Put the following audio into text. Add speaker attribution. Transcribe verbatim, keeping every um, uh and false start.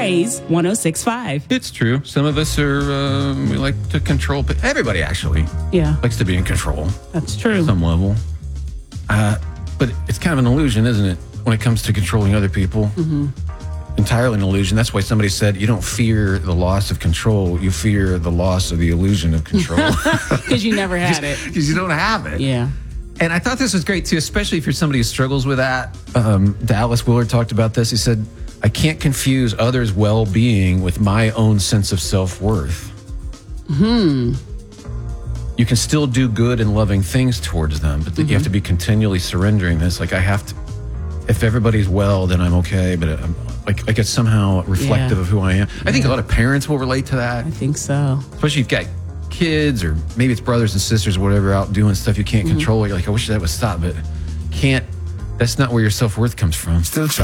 Speaker 1: Praise one oh six point five.
Speaker 2: It's true. Some of us are, uh, we like to control, but everybody actually
Speaker 1: Yeah,
Speaker 2: likes to be in control
Speaker 1: that's true.
Speaker 2: at some level. Uh, but it's kind of an illusion, isn't it, when it comes to controlling other people? Mm-hmm. Entirely an illusion. That's why somebody said you don't fear the loss of control, you fear the loss of the illusion of control.
Speaker 1: Because you never had it.
Speaker 2: Because you don't have it.
Speaker 1: Yeah.
Speaker 2: And I thought this was great too, especially if you're somebody who struggles with that. Um, Dallas Willard talked about this. He said, I can't confuse others' well-being with my own sense of self-worth. Hmm. You can still do good and loving things towards them, but mm-hmm. you have to be continually surrendering this. Like I have to, if everybody's well, then I'm okay. But I'm, like, like it's somehow reflective
Speaker 1: yeah.
Speaker 2: of who I am. I think
Speaker 1: yeah.
Speaker 2: a lot of parents will relate to that.
Speaker 1: I think so.
Speaker 2: Especially if you've got kids or maybe it's brothers and sisters or whatever out doing stuff you can't mm-hmm. control. You're like, I wish that would stop, but can't. That's not where your self-worth comes from.
Speaker 3: Still try.